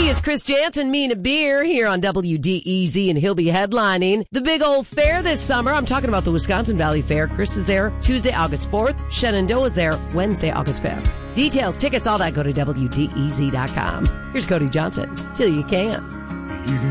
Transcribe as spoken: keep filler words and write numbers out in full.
He is Chris Jansen, Mina Beer, here on W D E Z, and he'll be headlining the big old fair this summer. I'm talking about the Wisconsin Valley Fair. Chris is there Tuesday, August fourth. Shenandoah is there Wednesday, August fifth. Details, tickets, all that, go to W D E Z dot com. Here's Cody Johnson. Till you can.